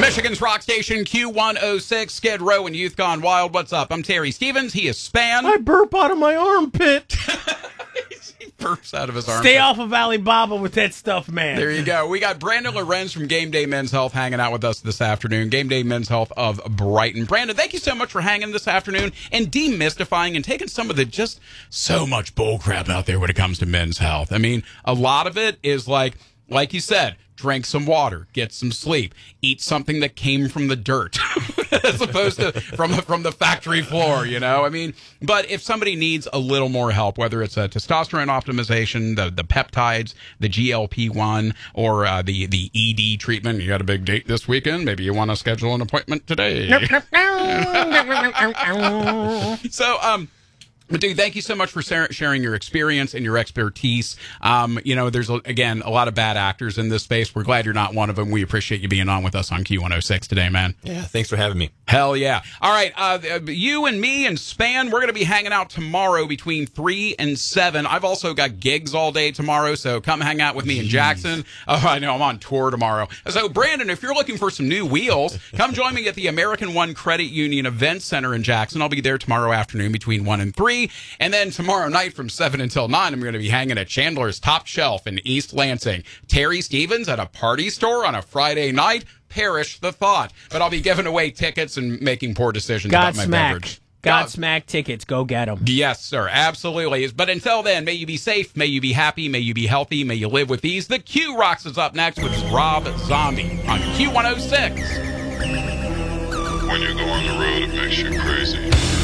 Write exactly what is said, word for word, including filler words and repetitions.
Michigan's rock station Q one oh six, Skid Row and Youth Gone Wild. What's up? I'm Terry Stevens. He is Span. I burp out of my armpit. He burps out of his armpit. Stay off of Alibaba with that stuff, man. There you go. We got Brandon Lorenz from Game Day Men's Health hanging out with us this afternoon. Game Day Men's Health of Brighton. Brandon, thank you so much for hanging this afternoon and demystifying and taking some of the just so much bullcrap out there when it comes to men's health. I mean, a lot of it is like, like you said, drink some water, get some sleep, eat something that came from the dirt as opposed to from, from the factory floor, you know? I mean, but if somebody needs a little more help, whether it's a testosterone optimization, the, the peptides, the G L P one, or uh, the, the E D treatment, you got a big date this weekend, maybe you want to schedule an appointment today. so, um, But, dude, thank you so much for sharing your experience and your expertise. Um, you know, there's, again, a lot of bad actors in this space. We're glad you're not one of them. We appreciate you being on with us on Q one oh six today, man. Yeah, thanks for having me. Hell yeah. All right, uh, you and me and Span, we're going to be hanging out tomorrow between three and seven. I've also got gigs all day tomorrow, so come hang out with me in Jackson. Oh, I know, I'm on tour tomorrow. So, Brandon, if you're looking for some new wheels, come join me at the American One Credit Union Event Center in Jackson. I'll be there tomorrow afternoon between one and three. And then tomorrow night from seven until nine, I'm going to be hanging at Chandler's Top Shelf in East Lansing. Terry Stevens at a party store on a Friday night. Perish the thought. But I'll be giving away tickets and making poor decisions about my Godsmack. beverage. Godsmack tickets. Go get them. Yes, sir. Absolutely. But until then, may you be safe. May you be happy. May you be healthy. May you live with ease. The Q Rocks is up next with Rob Zombie on Q one oh six. When you go on the road, it makes you crazy.